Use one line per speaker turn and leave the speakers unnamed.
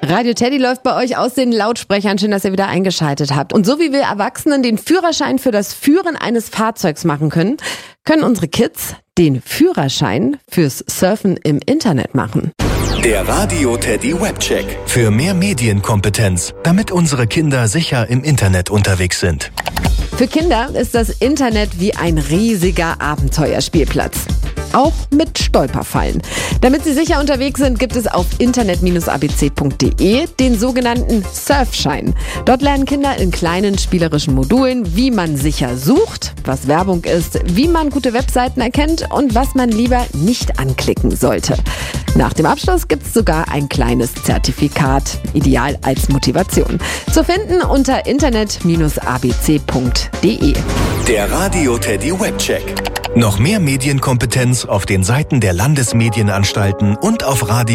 Radio Teddy läuft bei euch aus den Lautsprechern. Schön, dass ihr wieder eingeschaltet habt. Und so wie wir Erwachsenen den Führerschein für das Führen eines Fahrzeugs machen können, können unsere Kids den Führerschein fürs Surfen im Internet machen.
Der Radio Teddy Webcheck.
Für mehr Medienkompetenz, damit unsere Kinder sicher im Internet unterwegs sind.
Für Kinder ist das Internet wie ein riesiger Abenteuerspielplatz. Auch mit Stolperfallen. Damit sie sicher unterwegs sind, gibt es auf internet-abc.de den sogenannten Surfschein. Dort lernen Kinder in kleinen spielerischen Modulen, wie man sicher sucht, was Werbung ist, wie man gute Webseiten erkennt und was man lieber nicht anklicken sollte. Nach dem Abschluss gibt es sogar ein kleines Zertifikat, ideal als Motivation. Zu finden unter internet-abc.de.
Der Radio Teddy Webcheck.
Noch mehr Medienkompetenz auf den Seiten der Landesmedienanstalten und auf Radio